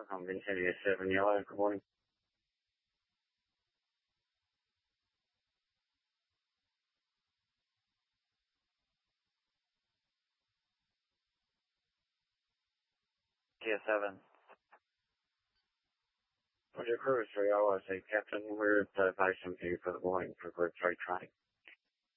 I'm Infinity 7 Yellow. Good morning. Tier 7. On your crew is 3 hours, say Captain, we're at Basin View for the morning for Group 3 training.